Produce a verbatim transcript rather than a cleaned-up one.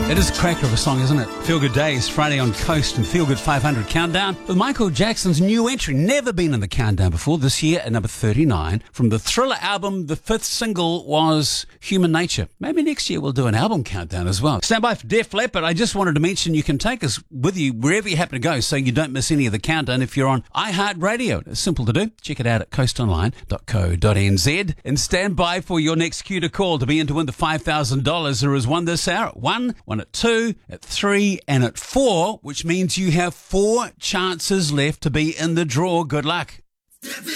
It is a cracker of a song, isn't it? Feel Good Days, Friday on Coast and Feel Good five hundred Countdown with Michael Jackson's new entry. Never been in the countdown before. This year at number thirty-nine. From the Thriller album, the fifth single was Human Nature. Maybe next year we'll do an album countdown as well. Stand by for Def Leppard. I just wanted to mention you can take us with you wherever you happen to go so you don't miss any of the countdown if you're on iHeartRadio. It's simple to do. Check it out at coast online dot co dot n z and stand by for your next cue to call to be in to win the five thousand dollars. There is one this hour at one, one at two, at three and at four, which means you have four chances left to be in the draw. Good luck.